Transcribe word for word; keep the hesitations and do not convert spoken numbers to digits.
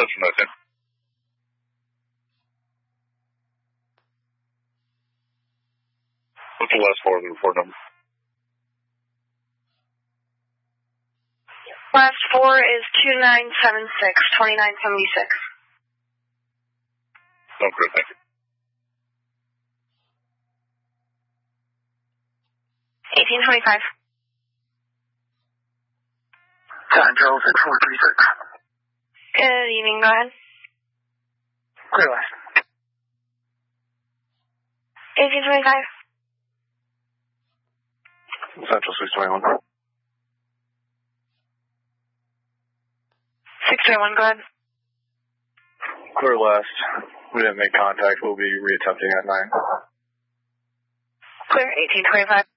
Central nineteen. What's the last four of the report number? Last four is two nine seven six, twenty-nine seventy-six. Okay, thank you. eighteen twenty-five. Central six four three six. Good evening, go ahead. Clear west. eighteen twenty-five. Central six twenty-one. six twenty-one, go ahead. Clear west. We didn't make contact. We'll be reattempting at nine. Clear, eighteen twenty-five.